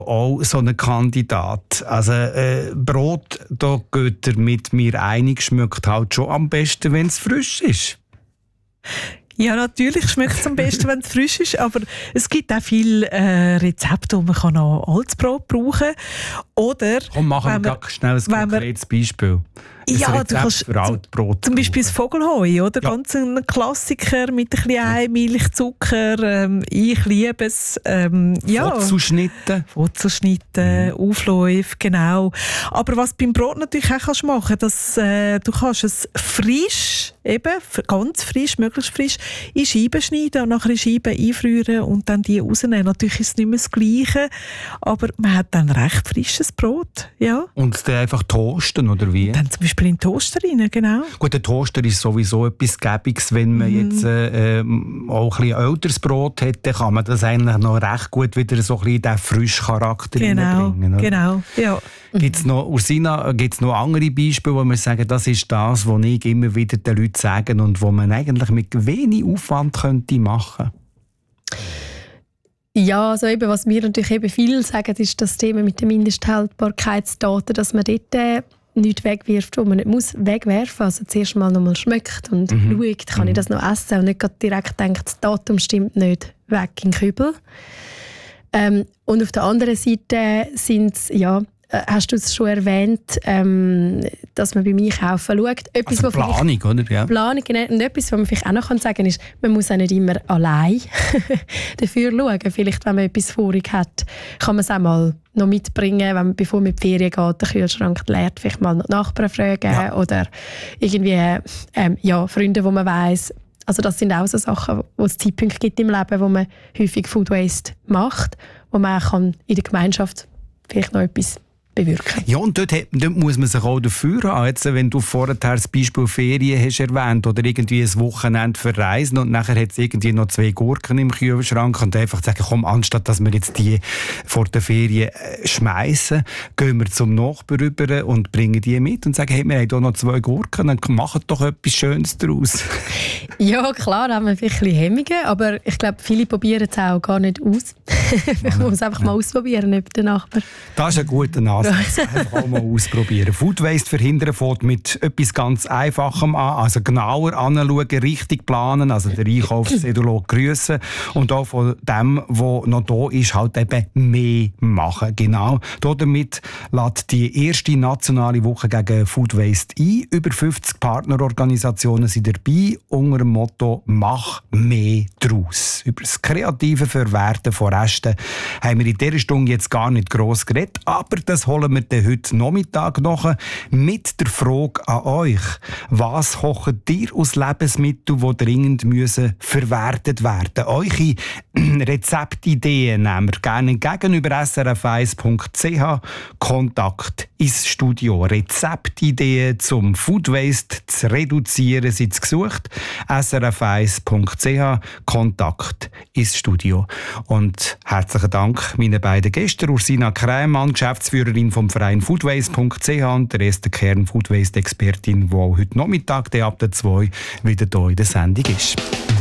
auch so ein Kandidat. Also Brot, da geht er mit mir einig, schmeckt halt schon am besten, wenn es frisch ist. Ja, natürlich schmeckt es am besten, wenn es frisch ist, aber es gibt auch viele Rezepte, wo man noch altes Brot brauchen kann. Oder komm, machen wir schnell ein konkretes Beispiel. Ja, du kannst zum Beispiel das Vogelhoi, oder? Ja. Ganz ein Klassiker mit ein bisschen Ei, Milch, Zucker. Ich liebe es. Wurzelschnitte, Aufläufe, genau. Aber was beim Brot natürlich auch kannst machen, dass du kannst es frisch, eben ganz frisch, möglichst frisch, in Scheiben schneiden und nachher in Scheiben einfrieren und dann die rausnehmen. Natürlich ist es nicht mehr das Gleiche, aber man hat dann recht frisches Brot. Ja. Und dann einfach toasten, oder wie? Dann zum Beispiel in den Toaster rein, genau. Gut, der Toaster ist sowieso etwas Gäbiges. Wenn man jetzt auch ein bisschen älteres Brot hat, dann kann man das eigentlich noch recht gut wieder so ein bisschen in den frischen Charakter reinbringen. Oder? Genau, ja. Gibt es noch, Ursina, gibt's noch andere Beispiele, wo wir sagen, das ist das, was ich immer wieder den Leuten sage und wo man eigentlich mit wenig Aufwand könnte machen? Ja, also eben, was wir natürlich eben viel sagen, ist das Thema mit den Mindesthaltbarkeitsdaten, dass man dort nichts wegwirft, wo man nicht muss wegwerfen muss. Also zuerst mal noch mal schmeckt und schaut, kann ich das noch essen und nicht direkt denkt, das Datum stimmt nicht, weg in den Kübel. Und auf der anderen Seite sind es, ja, hast du es schon erwähnt, dass man beim Einkaufen schaut. Etwas, also Planung, oder? Ja. Planung, genau. Und etwas, was man vielleicht auch noch sagen kann, ist, man muss auch nicht immer allein dafür schauen. Vielleicht, wenn man etwas vorig hat, kann man es auch mal noch mitbringen, wenn man, bevor man in die Ferien geht, den Kühlschrank leert, vielleicht mal noch die Nachbarn fragen oder irgendwie Freunde, wo man weiss. Also das sind auch so Sachen, wo es Zeitpunkte gibt im Leben, wo man häufig Food Waste macht, wo man auch in der Gemeinschaft vielleicht noch etwas bewirken. Ja, und dort muss man sich auch dafür haben. Jetzt, wenn du vorher das Beispiel Ferien hast erwähnt oder irgendwie ein Wochenende verreisen und nachher hat es irgendwie noch 2 Gurken im Kühlschrank und einfach sagen, komm, anstatt dass wir jetzt die vor der Ferien schmeißen, gehen wir zum Nachbarn rüber und bringen die mit und sagen, hey, wir haben hier noch 2 Gurken, dann machen doch etwas Schönes daraus. Ja, klar, da haben wir ein bisschen Hemmungen, aber ich glaube, viele probieren es auch gar nicht aus. Ich muss einfach mal ausprobieren, ob der Nachbar... Das ist ein guter Ansatz. Einfach auch mal ausprobieren. Food Waste verhindern fängt mit etwas ganz Einfachem an. Also genauer anschauen, richtig planen, also den Einkaufszettel grüssen und auch von dem, was noch da ist, halt eben mehr machen. Genau. Damit lädt die erste nationale Woche gegen Food Waste ein. Über 50 Partnerorganisationen sind dabei unter dem Motto «Mach mehr draus». Über das kreative Verwerten von Resten haben wir in dieser Stunde jetzt gar nicht gross geredet, aber das holen wir dann heute Nachmittag noch mit der Frage an euch. Was kocht ihr aus Lebensmitteln, die dringend verwertet werden? Eure Rezeptideen nehmen wir gerne entgegen über srf1.ch. Kontakt ins Studio. Rezeptideen zum Food Waste zu reduzieren sind gesucht. srf1.ch. Kontakt ins Studio. Und herzlichen Dank meinen beiden Gästen, Ursina Krämann, Geschäftsführerin vom Verein foodwaste.ch und der erste Kern Food Waste Expertin, die auch heute Nachmittag ab der 2 wieder hier in der Sendung ist.